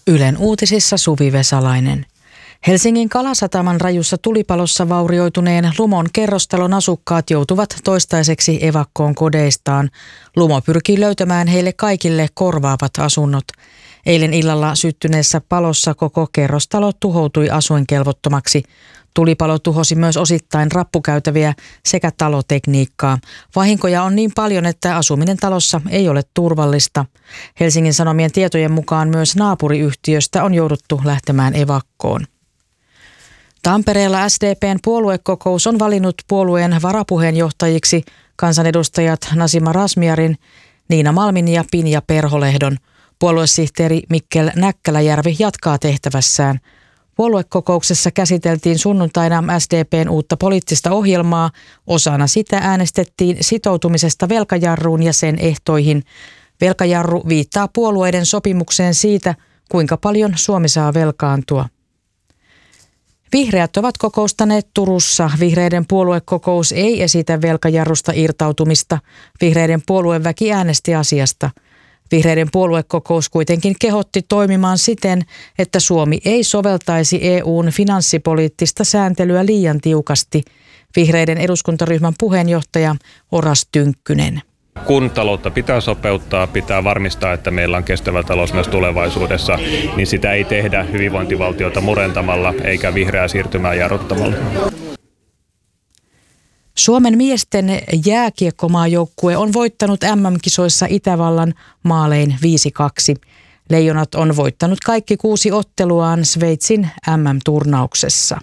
Ylen uutisissa Suvi Vesalainen. Helsingin Kalasataman rajussa tulipalossa vaurioituneen Lumon kerrostalon asukkaat joutuvat toistaiseksi evakkoon kodeistaan. Lumo pyrkii löytämään heille kaikille korvaavat asunnot. Eilen illalla syttyneessä palossa koko kerrostalo tuhoutui asuinkelvottomaksi. Tulipalo tuhosi myös osittain rappukäytäviä sekä talotekniikkaa. Vahinkoja on niin paljon, että asuminen talossa ei ole turvallista. Helsingin Sanomien tietojen mukaan myös naapuriyhtiöstä on jouduttu lähtemään evakkoon. Tampereella SDP:n puoluekokous on valinnut puolueen varapuheenjohtajiksi kansanedustajat Nasima Razmyarin, Niina Malmin ja Pinja Perholehdon. Puoluesihteeri Mikkel Näkkäläjärvi jatkaa tehtävässään. Puoluekokouksessa käsiteltiin sunnuntaina SDP:n uutta poliittista ohjelmaa. Osana sitä äänestettiin sitoutumisesta velkajarruun ja sen ehtoihin. Velkajarru viittaa puolueiden sopimukseen siitä, kuinka paljon Suomi saa velkaantua. Vihreät ovat kokoustaneet Turussa. Vihreiden puoluekokous ei esitä velkajarrusta irtautumista. Vihreiden puolueväki äänesti asiasta. Vihreiden puoluekokous kuitenkin kehotti toimimaan siten, että Suomi ei soveltaisi EU:n finanssipoliittista sääntelyä liian tiukasti. Vihreiden eduskuntaryhmän puheenjohtaja Oras Tynkkynen. Kun taloutta pitää sopeuttaa, pitää varmistaa, että meillä on kestävä talous myös tulevaisuudessa, niin sitä ei tehdä hyvinvointivaltiota murentamalla eikä vihreää siirtymää jarruttamalla. Suomen miesten jääkiekkomaajoukkue on voittanut MM-kisoissa Itävallan maalein 5-2. Leijonat on voittanut kaikki 6 otteluaan Sveitsin MM-turnauksessa.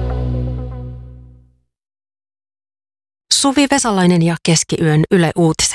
Suvi Vesalainen ja Keskiyön Yle Uutiset.